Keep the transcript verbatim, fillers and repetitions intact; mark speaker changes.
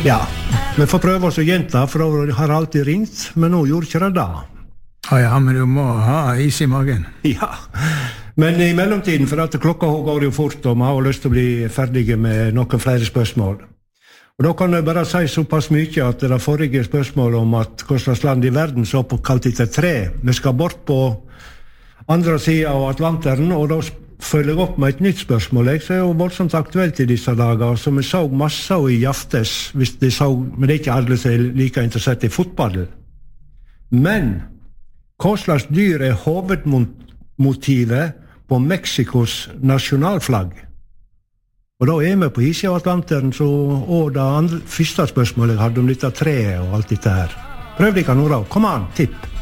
Speaker 1: Ja, vi får prøve oss å gjenta, for da har alltid ringt, men nå gjorde ikke det da.
Speaker 2: Ja, ja, men du må ha is i magen.
Speaker 1: Ja, men i mellomtiden, for at klokka går jo fort, og vi har lyst til å bli ferdige med noen flere spørsmål. Og da kan jeg bare si såpass mye at det forrige spørsmålet om at hva slags land i verden så på kalt etter tre, vi skal bort på andre siden av Atlanteren, og da følger jeg opp med et nytt spørsmål, jeg, så er jo voldsomt aktuelt i disse dager, som vi så masse i aftes, hvis de så, men det er ikke alle som er like interessert i fotball. Men hva slags dyr er hovedmotivet på Mexikos nasjonalflagg? Og da er vi på isen av Atlanteren, så, og det andre, første spørsmålet jeg hadde om dette treet og alt dette her. Prøv dere nå da, kom an, tipp!